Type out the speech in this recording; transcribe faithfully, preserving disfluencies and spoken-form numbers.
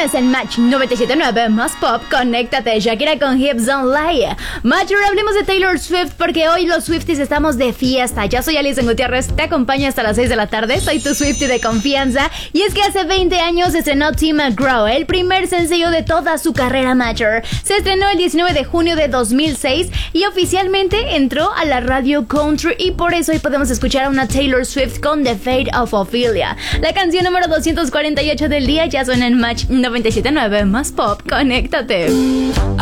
tienes en Match noventa y siete punto nueve más pop. Conéctate, Shakira con Hips Don't Lie. Match, ahora hablemos de Taylor Swift porque hoy los Swifties estamos de fiesta. Ya soy Alison Gutiérrez, te acompaño hasta las seis de la tarde. Soy tu Swiftie de confianza. Y es que hace veinte años estrenó Tim McGraw, el primer sencillo de toda su carrera Matcher. Se estrenó el diecinueve de junio de dos mil seis y oficialmente entró a la radio country, y por eso hoy podemos escuchar a una Taylor Swift con The Fate of Ophelia. La canción número doscientos cuarenta y ocho del día ya suena en Match noventa y siete punto nueve más pop. Conéctate.